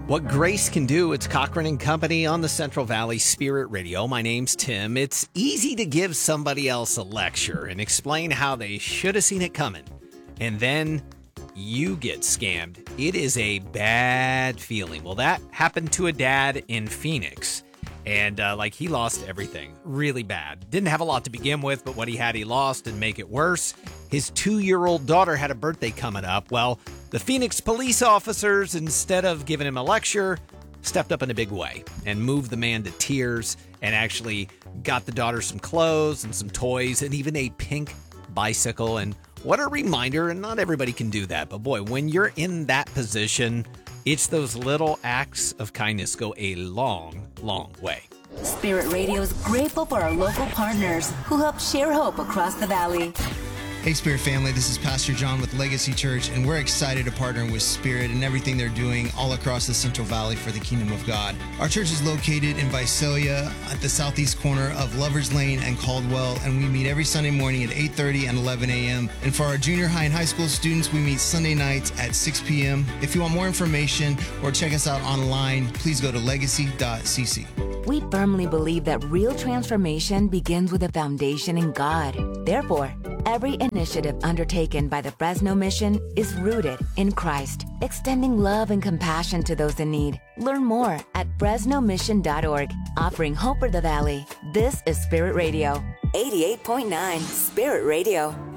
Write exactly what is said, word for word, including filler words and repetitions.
What grace can do, it's Cochran and Company on the Central Valley Spirit Radio. My name's Tim. It's easy to give somebody else a lecture and explain how they should have seen it coming. And then you get scammed. It is a bad feeling. Well, that happened to a dad in Phoenix. And uh, like he lost everything really bad. Didn't have a lot to begin with, but what he had, he lost. And make it worse, his two-year-old daughter had a birthday coming up. Well, the Phoenix police officers, instead of giving him a lecture, stepped up in a big way and moved the man to tears and actually got the daughter some clothes and some toys and even a pink bicycle. And what a reminder, and not everybody can do that. But boy, when you're in that position, it's those little acts of kindness go a long, long way. Spirit Radio is grateful for our local partners who help share hope across the valley. Hey, Spirit family, this is Pastor John with Legacy Church, and we're excited to partner with Spirit and everything they're doing all across the Central Valley for the Kingdom of God. Our church is located in Visalia at the southeast corner of Lovers Lane and Caldwell, and we meet every Sunday morning at eight thirty and eleven a.m. And for our junior high and high school students, we meet Sunday nights at six p.m. If you want more information or check us out online, please go to legacy dot c c. We firmly believe that real transformation begins with a foundation in God. Therefore, every initiative undertaken by the Fresno Mission is rooted in Christ, extending love and compassion to those in need. Learn more at fresno mission dot org, offering hope for the valley. This is Spirit Radio, eighty-eight point nine Spirit Radio.